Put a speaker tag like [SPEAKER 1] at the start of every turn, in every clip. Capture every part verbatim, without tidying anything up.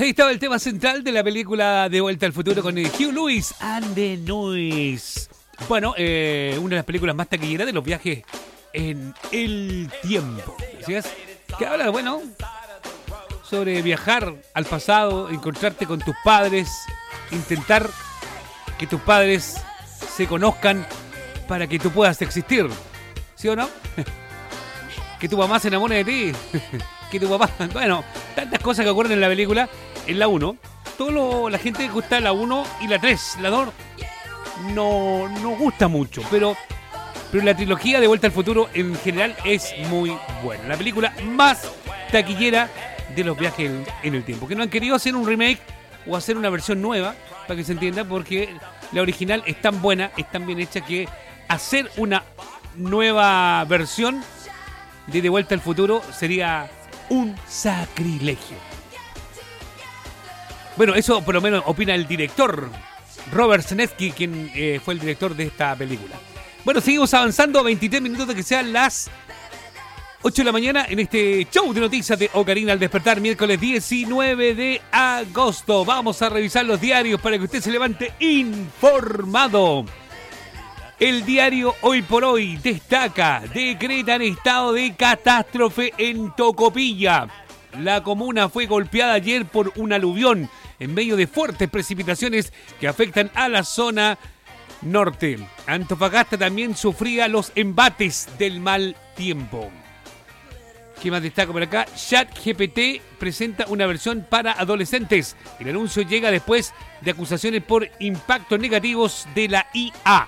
[SPEAKER 1] Ahí estaba el tema central de la película De Vuelta al Futuro con Hugh Lewis and the Noise. Bueno, eh, una de las películas más taquilleras de los viajes en el tiempo. ¿Sí es? Que habla, bueno, sobre viajar al pasado, encontrarte con tus padres, intentar que tus padres se conozcan para que tú puedas existir. ¿Sí o no? Que tu mamá se enamore de ti. Que tu papá... Bueno, tantas cosas que ocurren en la película. En la uno, todo lo, la gente que gusta la uno y la tres, la dos no, no gusta mucho, pero, pero la trilogía de Vuelta al Futuro en general es muy buena. La película más taquillera de los viajes en, en el tiempo. Que no han querido hacer un remake o hacer una versión nueva, para que se entienda, porque la original es tan buena, es tan bien hecha, que hacer una nueva versión de De Vuelta al Futuro sería un sacrilegio. Bueno, eso por lo menos opina el director, Robert Zemeckis, quien eh, fue el director de esta película. Bueno, seguimos avanzando, veintitrés minutos de que sean las ocho de la mañana en este show de noticias de Ocarina al despertar, miércoles diecinueve de agosto. Vamos a revisar los diarios para que usted se levante informado. El diario Hoy por Hoy destaca: decretan estado de catástrofe en Tocopilla. La comuna fue golpeada ayer por un aluvión en medio de fuertes precipitaciones que afectan a la zona norte. Antofagasta también sufría los embates del mal tiempo. ¿Qué más destaca por acá? ChatGPT presenta una versión para adolescentes. El anuncio llega después de acusaciones por impactos negativos de la I A.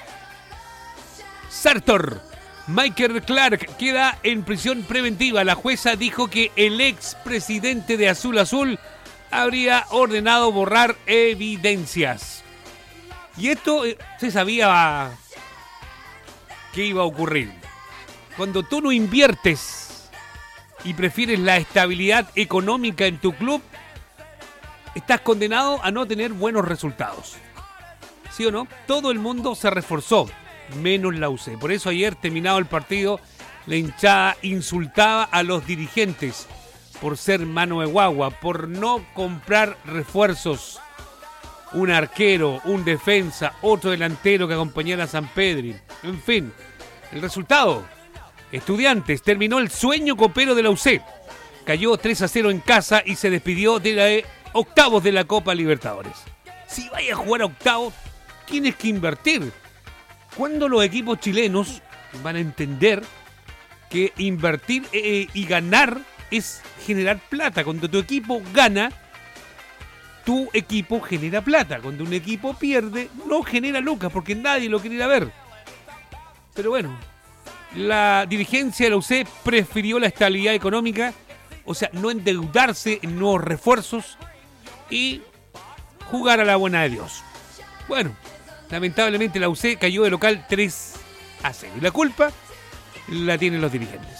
[SPEAKER 1] Sartor. Michael Clark queda en prisión preventiva. La jueza dijo que el expresidente de Azul Azul habría ordenado borrar evidencias. Y esto eh, se sabía que iba a ocurrir. Cuando tú no inviertes y prefieres la estabilidad económica en tu club, estás condenado a no tener buenos resultados. ¿Sí o no? Todo el mundo se reforzó, menos la U C. Por eso ayer, terminado el partido, la hinchada insultaba a los dirigentes por ser mano de guagua, por no comprar refuerzos. Un arquero, un defensa, otro delantero que acompañara a San Pedri. En fin, el resultado: Estudiantes terminó el sueño copero de la U C. Cayó tres a cero en casa y se despidió de la octavos de la Copa Libertadores. Si vaya a jugar a octavos, tienes que invertir. ¿Cuándo los equipos chilenos van a entender que invertir eh, y ganar es generar plata? Cuando tu equipo gana, tu equipo genera plata. Cuando un equipo pierde, no genera lucas porque nadie lo quiere ir a ver. Pero bueno, la dirigencia de la U C prefirió la estabilidad económica, o sea, no endeudarse en nuevos refuerzos y jugar a la buena de Dios. Bueno, lamentablemente la U C cayó de local tres a cero. Y la culpa la tienen los dirigentes.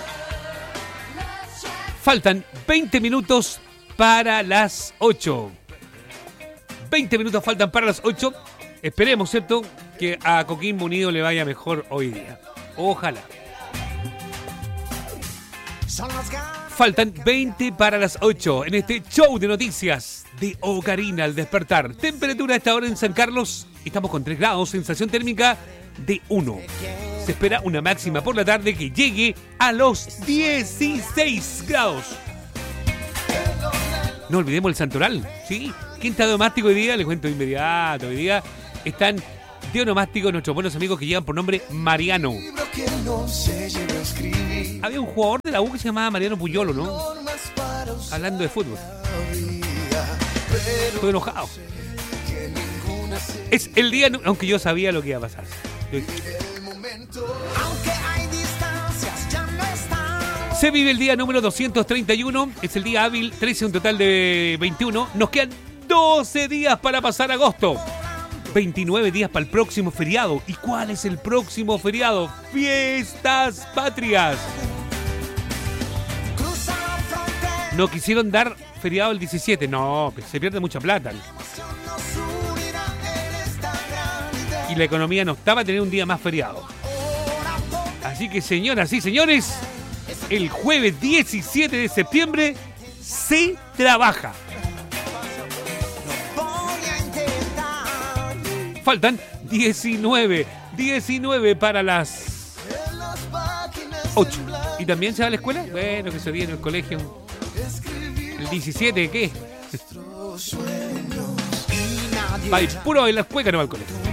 [SPEAKER 1] Faltan veinte minutos para las ocho. veinte minutos faltan para las ocho. Esperemos, ¿cierto?, que a Coquimbo Unido le vaya mejor hoy día. Ojalá. Faltan veinte para las ocho en este show de noticias de Ocarina al despertar. Temperatura a esta hora en San Carlos. Estamos con tres grados, sensación térmica de uno. Se espera una máxima por la tarde que llegue a los dieciséis grados. No olvidemos el Santoral, ¿sí? ¿Quién está de onomástico hoy día? Les cuento de inmediato. Hoy día están de onomástico nuestros buenos amigos que llevan por nombre Mariano. Había un jugador de la U que se llamaba Mariano Puyolo, ¿no? Hablando de fútbol. Estoy enojado. Es el día, aunque yo sabía lo que iba a pasar. Se vive el día número doscientos treinta y uno. Es el día hábil trece, un total de veintiuno. Nos quedan doce días para pasar agosto. veintinueve días para el próximo feriado. ¿Y cuál es el próximo feriado? Fiestas Patrias. No quisieron dar feriado el diecisiete. No, se pierde mucha plata. Y la economía no estaba a tener un día más feriado. Así que, señoras y señores, el jueves diecisiete de septiembre se trabaja. faltan diecinueve. diecinueve para las ocho. ¿Y también se va a la escuela? Bueno, que se viene el colegio. ¿El diecisiete qué? Va a ir puro en la escuela, no va al colegio.